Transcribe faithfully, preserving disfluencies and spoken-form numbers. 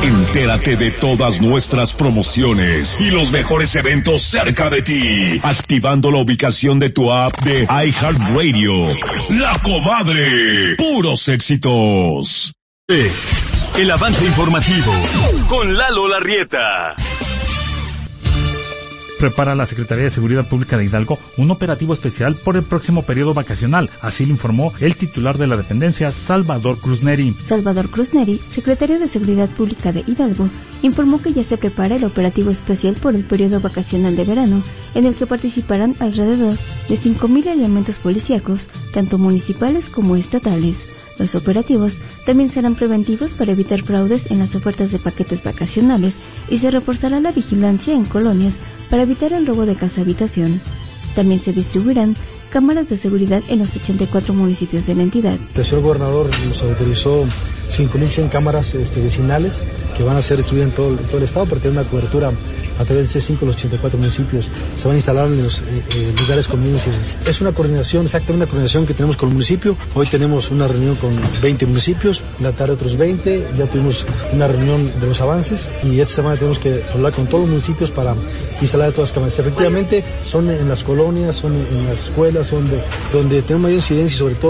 Entérate de todas nuestras promociones y los mejores eventos cerca de ti, activando la ubicación de tu app de iHeartRadio. La Comadre, puros éxitos. El avance informativo con Lalo Larrieta. Prepara la Secretaría de Seguridad Pública de Hidalgo un operativo especial por el próximo periodo vacacional. Así lo informó el titular de la dependencia, Salvador Cruz Neri. Salvador Cruz Neri, secretario de Seguridad Pública de Hidalgo, informó que ya se prepara el operativo especial por el periodo vacacional de verano, en el que participarán alrededor de cinco mil elementos policíacos, tanto municipales como estatales. Los operativos también serán preventivos para evitar fraudes en las ofertas de paquetes vacacionales y se reforzará la vigilancia en colonias para evitar el robo de casa-habitación. También se distribuirán cámaras de seguridad en los ochenta y cuatro municipios de la entidad. El señor gobernador nos autorizó cinco mil cien cámaras este, vecinales que van a ser distribuidas en todo, en todo el estado para tener una cobertura a través de C cinco, los ochenta y cuatro municipios. Se van a instalar en los eh, eh, lugares con menos incidencia. Es una coordinación, exactamente una coordinación que tenemos con el municipio. Hoy tenemos una reunión con veinte municipios, en la tarde otros veinte, ya tuvimos una reunión de los avances y esta semana tenemos que hablar con todos los municipios para instalar todas las cámaras. Efectivamente son en las colonias, son en las escuelas, son de, donde tenemos mayor incidencia y sobre todo